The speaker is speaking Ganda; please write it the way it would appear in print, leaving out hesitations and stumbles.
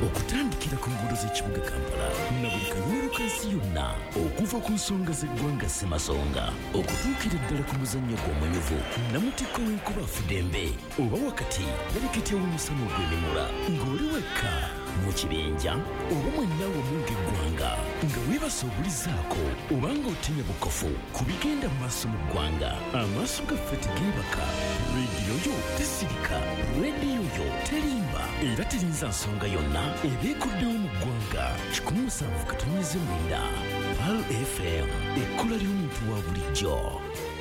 okutandikira ku nguudo z'ekibuga Kampala na buli kanyuiro kansi yonna okuva ku nsonga z'eggwanga Ssemasonga okutuukira ddala ku muzannyo gw'omanyuvu namutikko w'enkuba Fudembe oba wakati yaleketya w'omusana ogw'emimula ng'oli wekka mu kibinja oba mwenna wamu ng'eggwanga nga weebase obulizaako obanga otenya bukofu ku bigenda mu maaso mu ggwanga amaaso gaffe tegeebaka rediyo yo tesirika rediyo yo terimba era terinza nsonga yonna ebeekuddewo mu ggwanga 107.9 PAL FM ekkola ly'omuntu wa bulijjo.